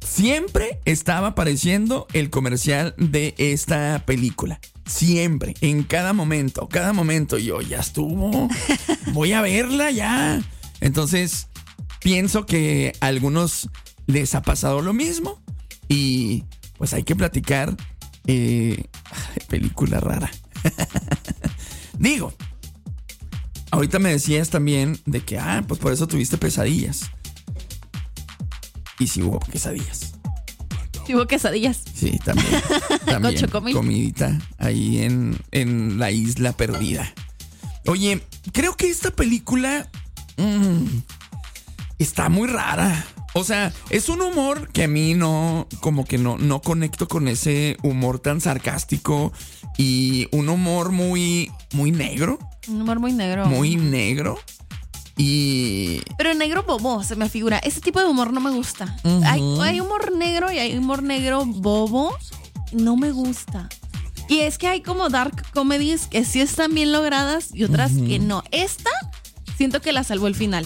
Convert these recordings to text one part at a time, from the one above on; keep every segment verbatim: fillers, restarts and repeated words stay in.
siempre estaba apareciendo el comercial de esta película. Siempre, en cada momento, cada momento. Yo, ya estuvo, voy a verla ya. Entonces, pienso que a algunos les ha pasado lo mismo. Y pues hay que platicar. Eh, película rara. Digo, ahorita me decías también de que, ah, pues por eso tuviste pesadillas. Y sí hubo quesadillas. Sí hubo quesadillas. Sí, también. También Con chocomil. Comidita ahí en, en la isla perdida. Oye, creo que esta película mmm, está muy rara. O sea, es un humor que a mí no, como que no, no conecto con ese humor tan sarcástico y un humor muy, muy negro. Un humor muy negro. Muy negro. Y... Pero negro bobo, se me figura. Ese tipo de humor no me gusta. Uh-huh. Hay, hay humor negro y hay humor negro bobo. No me gusta. Y es que hay como dark comedies que sí están bien logradas y otras uh-huh. que no. Esta, siento que la salvó el final.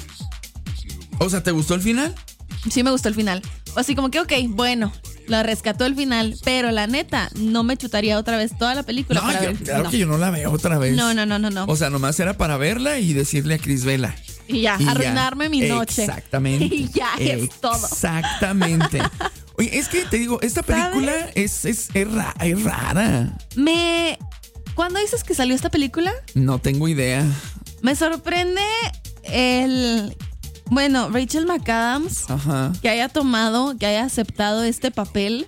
O sea, ¿te gustó el final? Sí me gustó el final. Así como que, ok, bueno, la rescató el final. Pero la neta, no me chutaría otra vez toda la película. No, para yo, ver. claro no. que yo no la veo otra vez. No, no, no, no, no. O sea, nomás era para verla y decirle a Cris Vela. Y ya, y arruinarme ya. mi noche. Exactamente. Y ya es todo. Exactamente. Oye, es que te digo, esta película es, es, es, ra- es rara. Me... ¿Cuándo dices que salió esta película? No tengo idea. Me sorprende el... Bueno, Rachel McAdams, Ajá. que haya tomado, que haya aceptado este papel.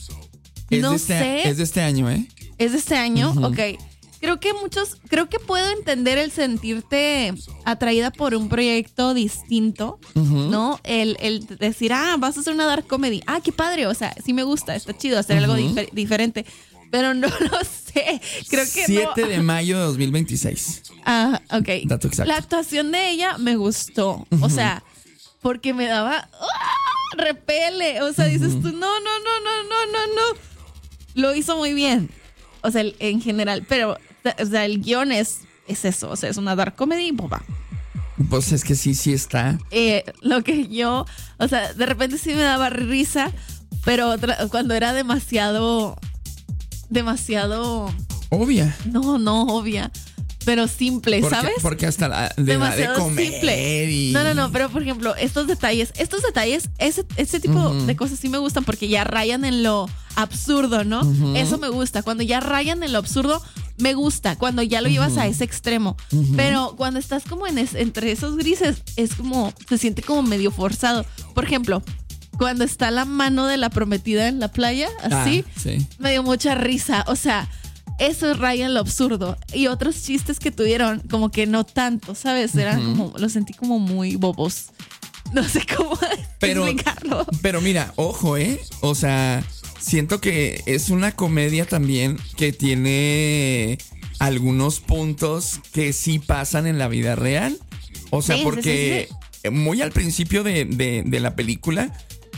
Es no de este, sé. Es de este año, ¿eh? Es de este año, uh-huh. ok. Creo que muchos, creo que puedo entender el sentirte atraída por un proyecto distinto, uh-huh. ¿no? El, el decir, ah, vas a hacer una dark comedy. Ah, qué padre, o sea, sí me gusta, está chido hacer uh-huh. algo dif- diferente. Pero no lo sé, creo que siete no. de mayo de dos mil veintiséis. Ah, ok. Dato exacto. La actuación de ella me gustó, uh-huh. o sea, porque me daba ¡oh! repele, o sea, uh-huh. dices tú, no, no, no, no, no, no, no. Lo hizo muy bien. O sea, en general, pero o sea, el guión es, es eso, o sea, es una dark comedy boba. Pues es que sí, sí está. Eh, lo que yo, o sea, de repente sí me daba risa, pero otra, cuando era demasiado, demasiado... Obvia. No, no, obvia. Pero simple, porque, ¿sabes? Porque hasta la de, demasiado de comer simple. Y... No, no, no, pero por ejemplo, estos detalles, estos detalles, ese, ese tipo uh-huh. de cosas sí me gustan porque ya rayan en lo absurdo, ¿no? Uh-huh. Eso me gusta. Cuando ya rayan en lo absurdo, me gusta. Cuando ya lo uh-huh. llevas a ese extremo. Uh-huh. Pero cuando estás como en es, entre esos grises, es como, se siente como medio forzado. Por ejemplo, cuando está la mano de la prometida en la playa, así, ah, sí. me dio mucha risa. O sea, eso raya en lo absurdo. Y otros chistes que tuvieron, como que no tanto, ¿sabes? Eran uh-huh. como, los sentí como muy bobos. No sé cómo pero, explicarlo. Pero mira, ojo, ¿eh? O sea, siento que es una comedia también que tiene algunos puntos que sí pasan en la vida real. O sea, sí, porque sí, sí, sí. muy al principio de, de, de la película,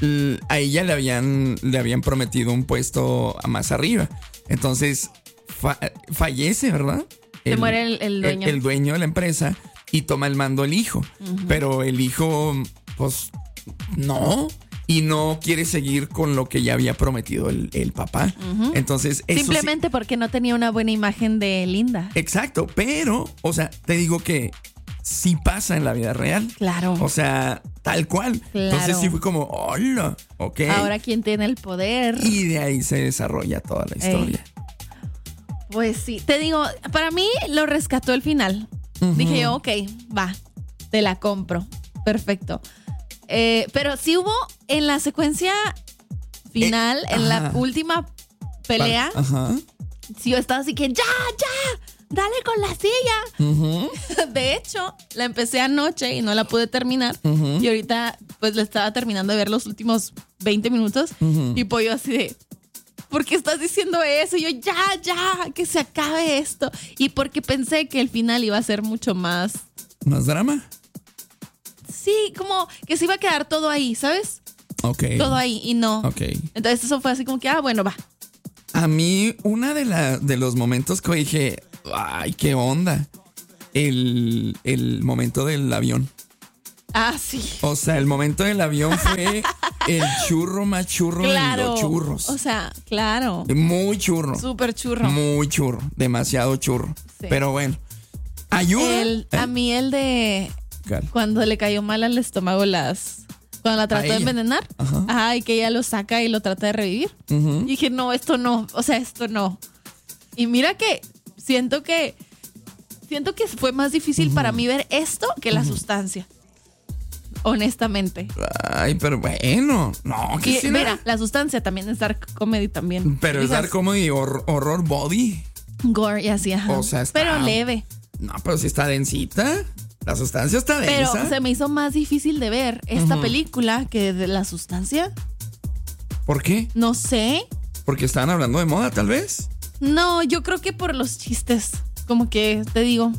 a ella le habían, le habían prometido un puesto más arriba. Entonces... Fa- fallece, ¿verdad? Se el, muere el, el dueño. El, el dueño de la empresa y toma el mando el hijo. Uh-huh. Pero el hijo, pues, no. Y no quiere seguir con lo que ya había prometido el, el papá. Uh-huh. Entonces, eso simplemente sí, porque no tenía una buena imagen de Linda. Exacto, pero, o sea, te digo que sí pasa en la vida real. Claro. O sea, tal cual. Claro. Entonces sí fue como, hola, ok. Ahora, ¿quién tiene el poder? Y de ahí se desarrolla toda la historia. Ey. Pues sí, te digo, para mí lo rescató el final. Uh-huh. Dije yo, ok, va, te la compro. Perfecto. Eh, pero sí hubo en la secuencia final, eh, en la última pelea, ajá. sí yo estaba así que, ya, ya, dale con la silla. Uh-huh. De hecho, la empecé anoche y no la pude terminar. Uh-huh. Y ahorita, pues, la estaba terminando de ver los últimos veinte minutos. Uh-huh. Y pues yo así de... ¿por qué estás diciendo eso? Y yo, ya, ya, que se acabe esto. Y porque pensé que el final iba a ser mucho más... ¿Más drama? Sí, como que se iba a quedar todo ahí, ¿sabes? Ok. Todo ahí y no. Ok. Entonces eso fue así como que, ah, bueno, va. A mí, una de, la, de los momentos que dije, ay, qué onda. El, el momento del avión. Ah, sí. O sea, el momento del avión fue el churro más churro Claro. de los churros. O sea, claro. Muy churro. Súper churro. Muy churro. Demasiado churro. Sí. Pero bueno. Ayuda. El, ¿Eh? a mí el de ¿Cuál? cuando le cayó mal al estómago las... Cuando la trató ella. de envenenar. Ajá. Ajá, y que ella lo saca y lo trata de revivir. Ujú. Y dije, no, esto no. O sea, esto no. Y mira que siento que... Siento que fue más difícil para mí ver esto que la sustancia. Honestamente. Ay, pero bueno. No, Y, que sí. mira, la sustancia también es dark comedy también. Pero es Fijas, dar comedy hor- horror body. gore y así, ajá. O sea, está- Pero leve. No, pero si está densita. La sustancia está Pero densa. se me hizo más difícil de ver esta Ujú. película que de la sustancia. ¿Por qué? No sé. Porque estaban hablando de moda, tal vez. No, yo creo que por los chistes. Como que te digo,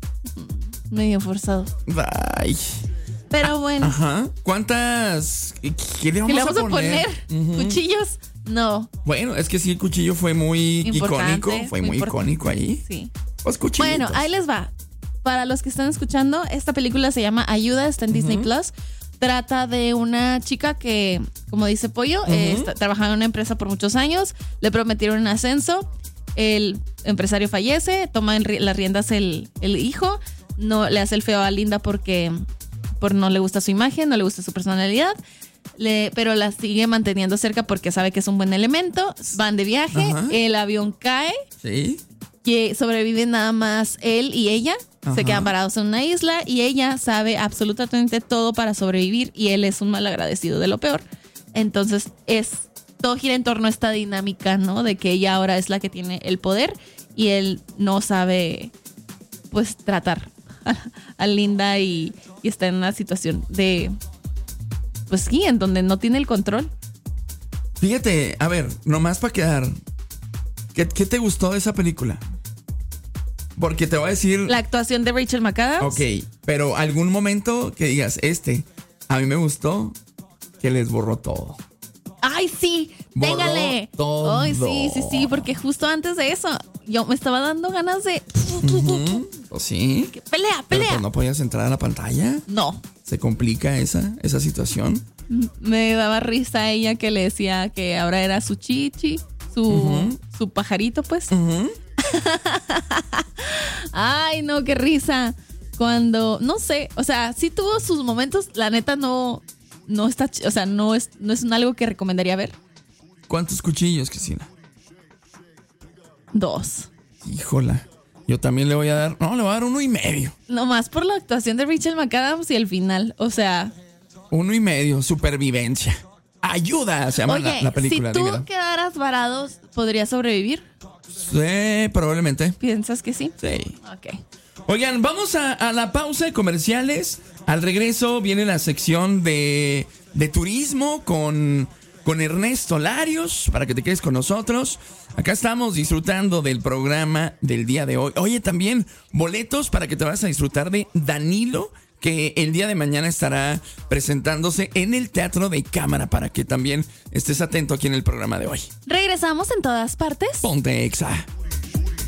medio forzado. Ay. Pero bueno, Ajá. ¿Cuántas? ¿Qué le ¿qué vamos, le vamos a poner? Ujú. ¿Cuchillos? No. Bueno, es que sí, el cuchillo fue muy Importante, icónico. Fue muy, muy importante. icónico ahí. Sí. Pues cuchillitos. Bueno, ahí les va. Para los que están escuchando, esta película se llama Ayuda, está en Disney Plus. Trata de una chica que, como dice Pollo, eh, está, trabajaba en una empresa por muchos años, le prometieron un ascenso, el empresario fallece, toma en ri- las riendas el, el hijo, no le hace el feo a Linda porque por no le gusta su imagen, no le gusta su personalidad. Le, pero la sigue manteniendo cerca porque sabe que es un buen elemento. Van de viaje, Ajá. el avión cae, Sí. que sobreviven nada más él y ella. Ajá. Se quedan parados en una isla y ella sabe absolutamente todo para sobrevivir y él es un malagradecido de lo peor. Entonces es todo gira en torno a esta dinámica, ¿no? De que ella ahora es la que tiene el poder y él no sabe, pues, tratar a, a Linda y, y está en una situación de, pues sí, en donde no tiene el control. Fíjate, a ver, nomás para quedar. ¿Qué, qué te gustó de esa película? Porque te voy a decir. La actuación de Rachel McAdams. Ok, pero algún momento que digas, este, a mí me gustó que les borró todo. ¡Ay, sí! Borró ¡Téngale! todo. ¡Ay, sí, sí, sí! Porque justo antes de eso, yo me estaba dando ganas de... Ujú, pues sí. ¡Pelea, Pero pelea! pues no podías entrar a la pantalla. No. Se complica esa, esa situación. Me daba risa ella que le decía que ahora era su chichi, su, Ujú. su pajarito, pues. Ujú. ¡Ay, no, qué risa! Cuando, no sé, o sea, sí tuvo sus momentos, la neta no, no está, ch- o sea, no es, no es un algo que recomendaría ver. ¿Cuántos cuchillos, Cristina? Dos. Híjola. Yo también le voy a dar. No, le voy a dar uno y medio. Nomás por la actuación de Rachel McAdams y el final, o sea... Uno y medio. Supervivencia. Ayuda, se llama Oye, la, la película. si tú dímelo. quedaras varado, ¿podrías sobrevivir? Sí, probablemente. ¿Piensas que sí? Sí. Ok. Oigan, vamos a, a la pausa de comerciales. Al regreso viene la sección de, de turismo con, con Ernesto Larios, para que te quedes con nosotros. Acá estamos disfrutando del programa del día de hoy. Oye, también boletos para que te vayas a disfrutar de Danilo, que el día de mañana estará presentándose en el Teatro de Cámara, para que también estés atento aquí en el programa de hoy. Regresamos en todas partes. Ponte Exa.